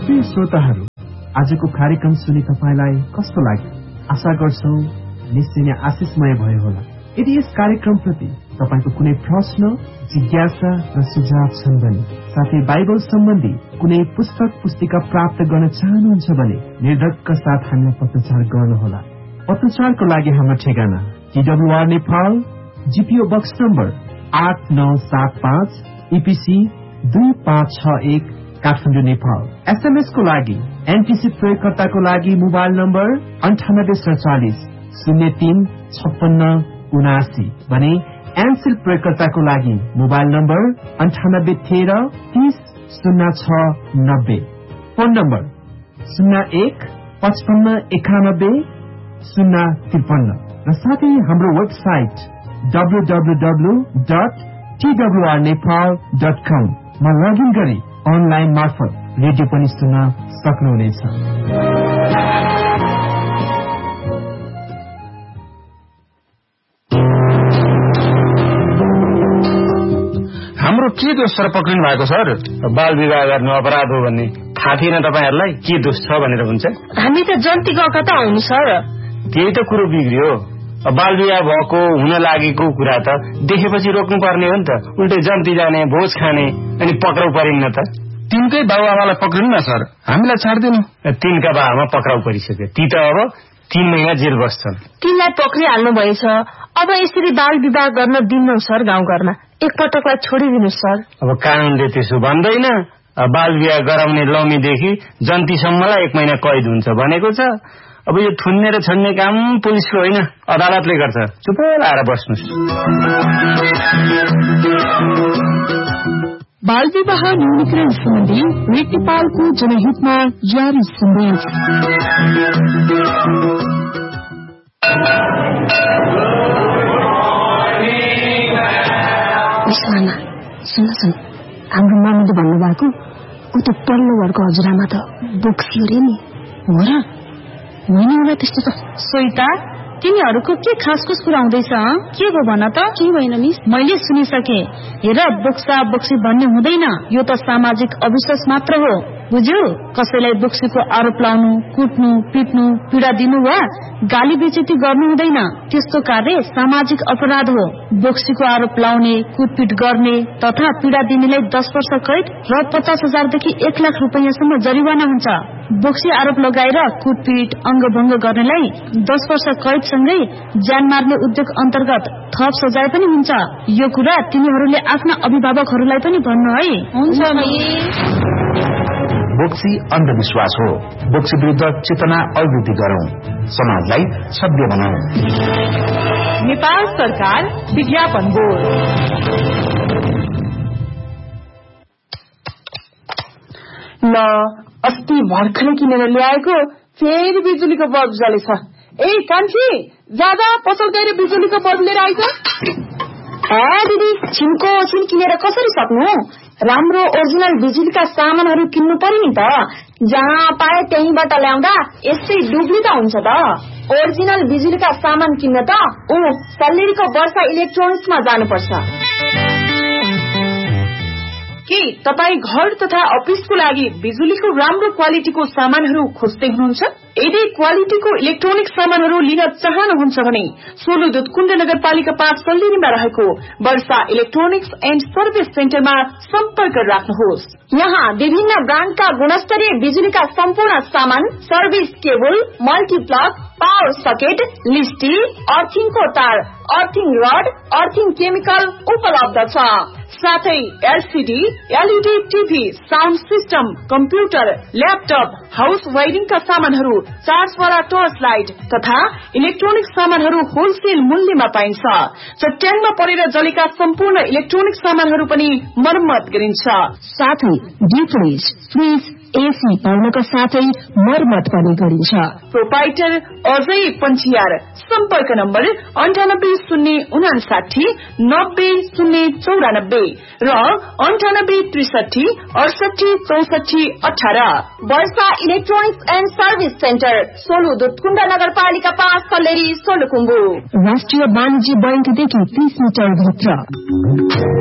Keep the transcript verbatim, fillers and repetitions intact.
प्रिय श्रोताहरू, आजको कार्यक्रम सुनि तपाईलाई कस्तो लाग्यो? आशा गर्छौ निश्चय नै आशिषमय भयो होला। यदि यस कार्यक्रम प्रति तपाईको कुनै प्रश्न, जिज्ञासा र सुझाव छन् भने, साथै बाइबल सम्बन्धी कुनै पुस्तक पुस्तिका प्राप्त गर्न चाहनुहुन्छ भने निर्धक्क साथ हामीलाई पत्रचार गर्नुहोला। पत्रचारको लागि हाम्रो ठेगाना TWR Nepal, GPO box number आठ नौ सात पाँच, ईपीसी दुई पाँच छ एक, काठमाडौँ नेपाल। एसएमएस को लागि एनटीसी प्रयोगकर्ताको लागि मोबाइल नम्बर अन्ठानब्बे सडचालिस शून्य तीन छप्पन्न उनासी भने एनसिल प्रयोगकर्ताको लागि मोबाइल नम्बर अन्ठानब्बे तेह्र तीस शून्य छ नब्बे। फोन नम्बर शून्य एक पचपन्न एकानब्बे शून्य त्रिपन्न र साथै हाम्रो website W W W dot TWR Nepal dot कम मा लगइन गरी अनलाइन मार्फत रेडियो पनि सुन्न सक्नुहुनेछ। हाम्रो के दोष सर पक्रिनु भएको सर? बाल विवाह गर्नु अपराध हो भन्ने थाहा थिएन तपाईहरुलाई? के दोष छ भनेर हुन्छ? हामी त जन्ती गएका त होइन सर। त्यही त कुरो बिग्रियो। बाल विवाह भएको हुन लागेको कुरा त देखेपछि रोक्नु पर्ने हो नि त। उल्टै जन्ती जाने, भोज खाने अनि पक्राउ परिन्न त। तिनकै बाबुआमालाई पक्रिनु न सर, हामीलाई छाड्दिनु। तिनका बाबुआमा पक्राउ परिसक्यो, ती त अब तीन महिना जेल बस्छन्। तिनलाई पक्रिहाल्नु भएछ, अब यसरी बाल विवाह गर्न दिन्नौ सर। गाउँघरमा एकपटकलाई छोडिदिनु सर। अब कानूनले त्यसो भन्दैन। बाल विवाह गराउने लौमीदेखि जन्तीसम्मलाई एक महिना कैद हुन्छ भनेको छ। अब यो थुन्ने र छन्ने काम पुलिसको होइन, अदालतले गर्छ। चुपै लाएर बस्नुस्। बाल विवाह न्यूनीकरण सम्बन्धी रेड नेपालको जनहितमा जारी सन्देश। सुन सुन, हाम्रो मामुले भन्नुभएको ऊ त पल्लो घरको हजुरआमा त बोक्सियो रे नि। हो र? होइन होला त्यस्तो त। सोइता, तिनीहरूको के खासखुस कुरा हुँदैछ? के हो भन त? के भएन मिस? मैले सुनिसके। हेर, बोक्सा बोक्सी भन्ने हुँदैन, यो त सामाजिक अविश्वास मात्र हो, बुझ्यौ? कसैलाई बोक्सीको आरोप लाउनु, कुट्नु, पिट्नु, पीडा दिनु वा गाली बेइज्जती गर्नु हुँदैन। त्यस्तो कार्य सामाजिक अपराध हो। बोक्सीको आरोप लाउने, कुटपिट गर्ने तथा पीडा दिनेलाई दस वर्ष कैद र पचास हजारदेखि एक लाख रुपियाँसम्म जरिवाना हुन्छ। बोक्सी आरोप लगाएर कुटपिट, अङ्गभङ्ग गर्नेलाई दस वर्ष कैदसँगै ज्यान मार्ने उद्योग अन्तर्गत थप सजाय पनि हुन्छ। यो कुरा तिनीहरूले आफ्ना अभिभावकहरूलाई पनि भन्नु है। हुन्छ। बोक्सी अन्धविश्वास हो। बोक्सी विरुद्ध चेतना अभिवृद्धि गरौं, समाजलाई सभ्य बनाऊ। नेपाल सरकार विज्ञापन बोर्ड। ल, अस्ति भर्खरै किनेर ल्याएको फेरि बिजुलीको बल्ब जलेछ। ए कान्छी, ज्यादा पसल गएर बिजुलीको बल्ब लिएर आइज। ए दिदी, छिनको छिन किनेर कसरी सक्नु? राम्रो ओरिजिनल बिजुलीका सामानहरू किन्नु पर्यो नि त। जहाँ पाए त्यहीबाट ल्याउँदा यस्तै डुब्ली त हुन्छ त। ओरिजिनल बिजुलीका सामान किन्न त ऊ सल्लेरीको वर्षा इलेक्ट्रोनिक्समा जानुपर्छ। के तपाई घर तथा अफिसको लागि बिजुलीको राम्रो क्वालिटीको सामानहरू खोज्दै हुनुहुन्छ? यदि क्वालिटीको इलेक्ट्रोनिक सामानहरू लिन चाहनुहुन्छ भने सोलु दुधकुण्ड नगरपालिका पाँच सल्लेरीमा रहेको वर्षा इलेक्ट्रोनिक्स एन्ड सर्भिस सेन्टरमा सम्पर्क राख्नुहोस्। यहाँ विभिन्न ब्रान्डका गुणस्तरीय बिजुलीका सम्पूर्ण सामान, service cable, multiplug, power socket, लिस्टी, अर्थिङको तार, अर्थिङ रड, अर्थिङ केमिकल उपलब्ध छ। साथै LCD, LED TV, sound system, computer, laptop, house वायरिङका सामानहरू, चार्जवाला टर्च लाइट तथा इलेक्ट्रोनिक सामानहरू होलसेल मूल्यमा पाइन्छ। चट्याङमा परेर जलेका सम्पूर्ण इलेक्ट्रोनिक सामानहरू पनि मर्मत गरिन्छ। साथै डिप फ्रिज, फ्रिज, एसी पाउनका साथै मर्मत पनि गरिन्छ। प्रोपाइटर अजय पञ्चियार। सम्पर्क नम्बर अन्ठानब्बे शून्य उनासाठी नब्बे शून्य चौरानब्बे र अन्ठानब्बे त्रिसठी अडसठी चौसठी अठार। वर्षा electronics and service centre, Solu Dudhkund नगरपालिका पाँच सल्लेरी सोलुखुम्बु। राष्ट्रिय वाणिज्य बैंकदेखि तीस मिटर भित्र।